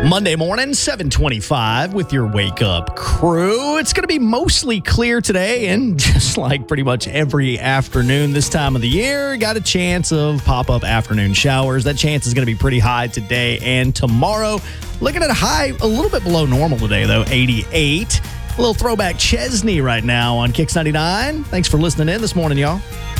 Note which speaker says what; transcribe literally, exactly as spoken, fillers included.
Speaker 1: Monday morning, seven twenty-five with your Wake Up Crew. It's going to be mostly clear today, and just like pretty much every afternoon this time of the year, got a chance of pop-up afternoon showers. That chance is going to be pretty high today and tomorrow. Looking at a high a little bit below normal today, though, eighty-eight. A little throwback Chesney right now on Kicks ninety-nine. Thanks for listening in this morning, y'all.